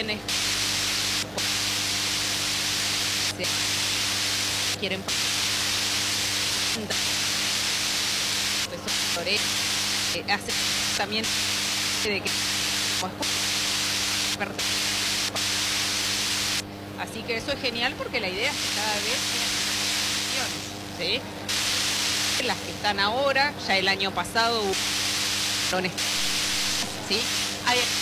quieren hace también de que así que eso es genial porque la idea es que cada vez ¿sí? Las que están ahora, ya el año pasado hubo, ¿sí? Hay